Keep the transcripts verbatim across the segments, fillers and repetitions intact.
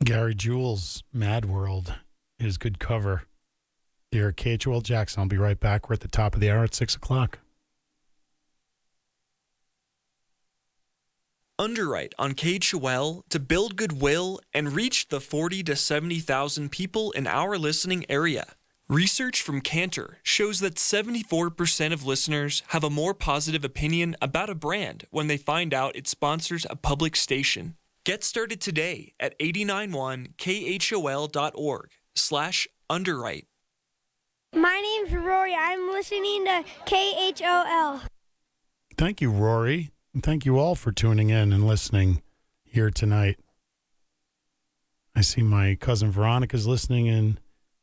Gary Jules, Mad World, is good cover. Here at K H O L Jackson. I'll be right back. We're at the top of the hour at six o'clock. Underwrite on K H O L to build goodwill and reach the forty to seventy thousand people in our listening area. Research from Cantor shows that seventy-four percent of listeners have a more positive opinion about a brand when they find out it sponsors a public station. Get started today at eight nine one K H O L dot org slash underwrite. My name's Rory. I'm listening to K H O L. Thank you, Rory. And thank you all for tuning in and listening here tonight. I see my cousin Veronica's listening in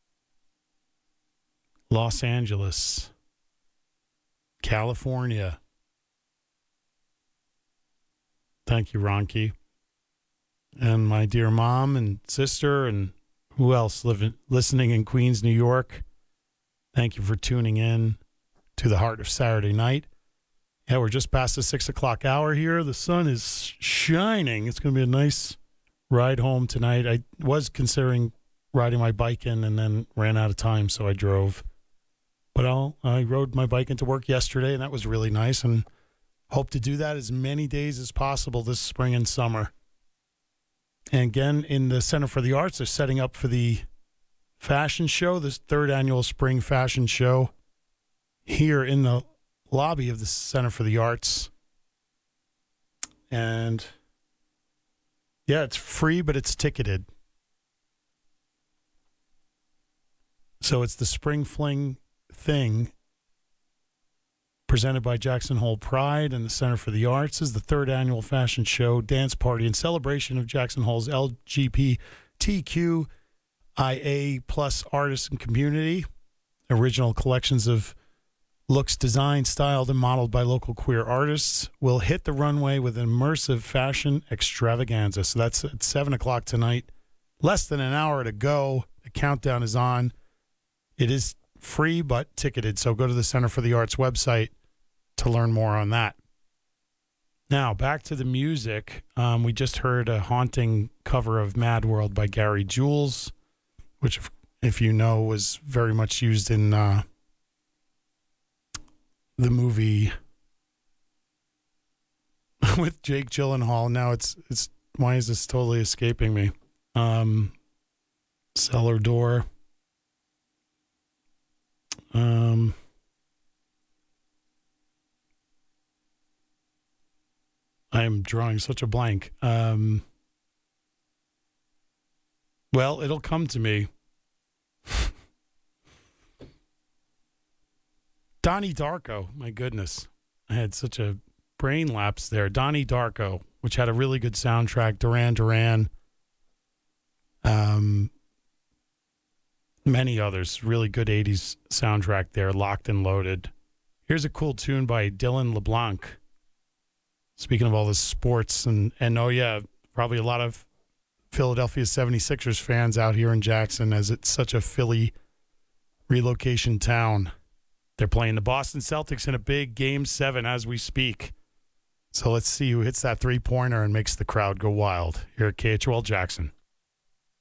Los Angeles, California. Thank you, Ronki. And my dear mom and sister and who else living, listening in Queens, New York. Thank you for tuning in to the heart of Saturday night. Yeah, we're just past the six o'clock hour here. The sun is shining. It's going to be a nice ride home tonight. I was considering riding my bike in and then ran out of time, so I drove. But I'll, I rode my bike into work yesterday, and that was really nice, and hope to do that as many days as possible this spring and summer. And again, in the Center for the Arts, they're setting up for the fashion show, this third annual spring fashion show here in the lobby of the Center for the Arts. And yeah, it's free, but it's ticketed. So it's the Spring Fling thing presented by Jackson Hole Pride and the Center for the Arts. This is the third annual fashion show, dance party, in celebration of Jackson Hole's L G B T Q I A plus artists and community. Original collections of looks designed, styled, and modeled by local queer artists will hit the runway with an immersive fashion extravaganza. So that's at seven o'clock tonight. Less than an hour to go. The countdown is on. It is free but ticketed, so go to the Center for the Arts website to learn more on that. Now, back to the music. Um, we just heard a haunting cover of Mad World by Gary Jules, which, if, if you know, was very much used in uh, the movie with Jake Gyllenhaal. Now it's, it's, why is this totally escaping me? Um, Cellar Door. Um, I am drawing such a blank. Um, well, it'll come to me. Donnie Darko, my goodness. I had such a brain lapse there. Donnie Darko, which had a really good soundtrack. Duran Duran. Um, many others. Really good eighties soundtrack there. Locked and Loaded. Here's a cool tune by Dylan LeBlanc. Speaking of all this sports, and, and oh yeah, probably a lot of Philadelphia seventy-sixers fans out here in Jackson, as it's such a Philly relocation town. They're playing the Boston Celtics in a big game seven as we speak. So let's see who hits that three-pointer and makes the crowd go wild here at K H O L Jackson.